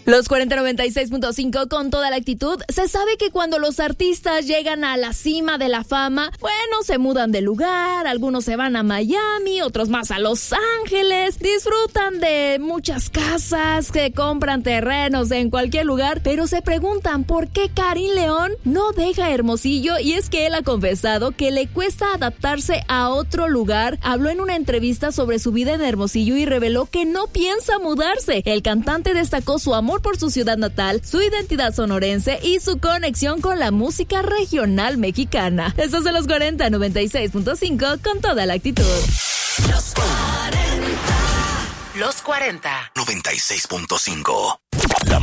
Los 4096.5 con toda la actitud. Se sabe que cuando los artistas llegan a la cima de la fama, bueno, se mudan de lugar, algunos se van a Miami, otros más a Los Ángeles, disfrutan de muchas casas, que compran terrenos en cualquier lugar, pero se preguntan por qué Karim León no deja Hermosillo, y es que él ha confesado que le cuesta adaptarse a otro lugar. Habló en una entrevista sobre su vida en Hermosillo y reveló que no piensa mudarse. El cantante destacó su amor por su ciudad natal, su identidad sonorense y su conexión con la música regional mexicana. Estos son los 4096.5 con toda la actitud. Los 40. Los 40. 96.5. La